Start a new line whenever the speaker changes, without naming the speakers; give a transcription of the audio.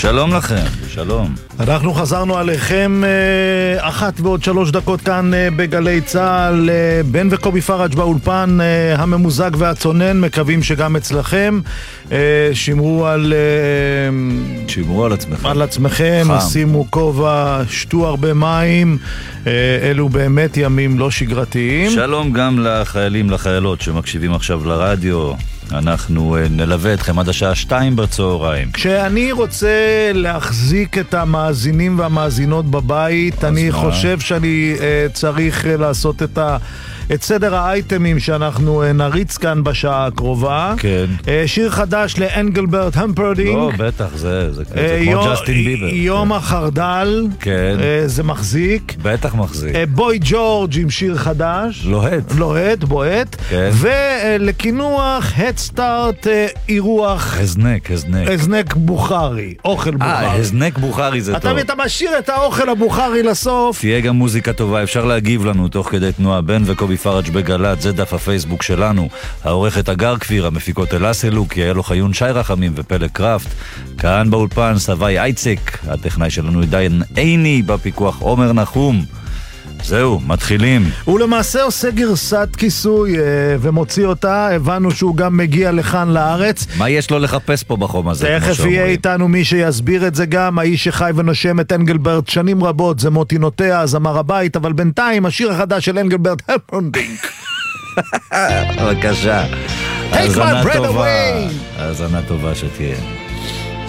שלום לכם, שלום.
אנחנו חזרנו עליכם 1:03 כאן בגלי צהל. בן וקובי פרג' באולפן הממוזג והצונן, מקווים שגם אצלכם. שמרו על עצמכם. על עצמכם, שימו כובע, שתו הרבה מים. אלו באמת ימים לא שגרתיים.
שלום גם לחיילים, לחיילות שמקשיבים עכשיו לרדיו. אנחנו נלווה אתכם עד השעה 2 בצהריים.
כשאני רוצה להחזיק את המאזינים והמאזינות בבית, אני חושב שאני צריך לעשות את סדר האייטמים שאנחנו נריץ כאן בשעה הקרובה.
כן.
שיר חדש לאנגלברט המפרדינג.
לא, בטח, זה כמו ג'סטין ביבר.
יום החרדל.
כן.
זה מחזיק.
בטח מחזיק.
בוי ג'ורג' עם שיר חדש.
לוהט.
בועט.
כן.
ולכינוח הדסטארט אירוח. הזנק בוכרי. אוכל בוכרי.
הזנק בוכרי זה טוב.
אתה משאיר את האוכל הבוכרי לסוף.
תהיה גם מוזיקה טובה, אפשר להגיב לנו תוך כדי תנועה. בן וקובי פרג' בגלת, זה דף הפייסבוק שלנו. העורכת אגר כפיר, המפיקות אלס אלוק, יעל חיון, שי רחמים ופלג קראפט. כאן באולפן סבי אייצק, הטכנאי שלנו עדיין עיני, בפיקוח עומר נחום. זהו, מתחילים.
הוא למעשה עושה גרסת כיסוי ומוציא אותה. הבנו שהוא גם מגיע לכאן לארץ.
מה יש לו לחפש פה בחום הזה?
תכף יהיה איתנו מי שיסביר את זה גם. האיש שחי ונושם את אנגלברט שנים רבות, זה מוטי נוטע, זמר הבית. אבל בינתיים השיר החדש של אנגלברט המפרדינג.
בבקשה.
Take my breath away.
האזנה טובה שתהיה.